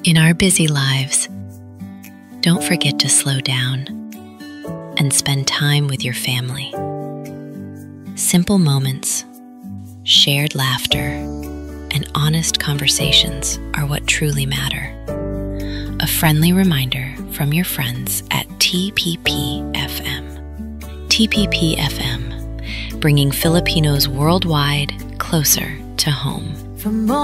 In our busy lives, don't forget to slow down and spend time with your family. Simple moments, shared laughter, and honest conversations are what truly matter. A friendly reminder from your friends at TPP-FM. TPP-FM, bringing Filipinos worldwide closer to home.